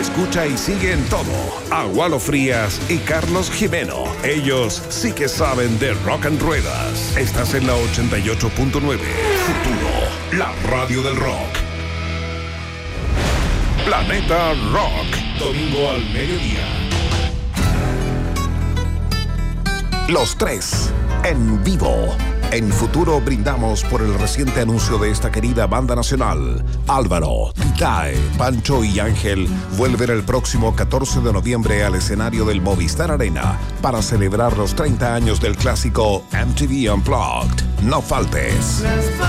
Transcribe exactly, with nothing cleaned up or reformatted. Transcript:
Escucha y sigue en todo a Walo Frías y Carlos Jimeno. Ellos sí que saben de rock and ruedas. Estás en la ochenta y ocho punto nueve. Futuro, la radio del rock. Planeta Rock, domingo al mediodía. Los tres, en vivo. En Futuro brindamos por el reciente anuncio de esta querida banda nacional. Álvaro, Titae, Pancho y Ángel vuelven el próximo catorce de noviembre al escenario del Movistar Arena para celebrar los treinta años del clásico M T V Unplugged. No faltes.